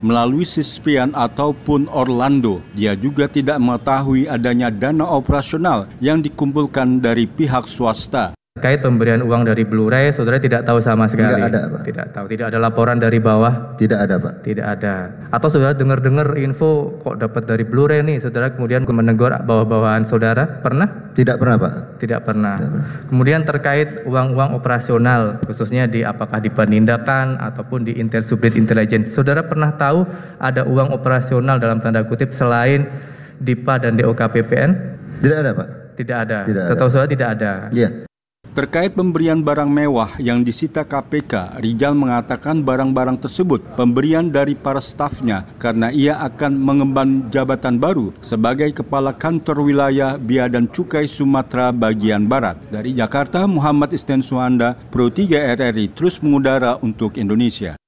Melalui Sispian ataupun Orlando, dia juga tidak mengetahui adanya dana operasional yang dikumpulkan dari pihak swasta. Terkait pemberian uang dari Blu-ray, saudara tidak tahu sama sekali? Tidak ada, Pak. Tidak tahu, tidak ada laporan dari bawah? Tidak ada, Pak. Tidak ada. Atau saudara dengar-dengar info kok dapat dari Blu-ray nih, saudara kemudian menegur bawah-bawahan saudara? Pernah? Tidak pernah, Pak. Tidak pernah. Kemudian terkait uang-uang operasional, khususnya apakah di penindakan ataupun di Intel Subdit Intelijen, saudara pernah tahu ada uang operasional dalam tanda kutip selain DIPA dan DOKPPN? Tidak ada, Pak. Tidak ada. Tidak ada. Setahu saudara tidak ada. Iya. Terkait pemberian barang mewah yang disita KPK, Rijal mengatakan barang-barang tersebut pemberian dari para stafnya karena ia akan mengemban jabatan baru sebagai Kepala Kantor Wilayah Bea dan Cukai Sumatera Bagian Barat. Dari Jakarta, Muhammad Isnen Suhanda, Pro 3 RRI terus mengudara untuk Indonesia.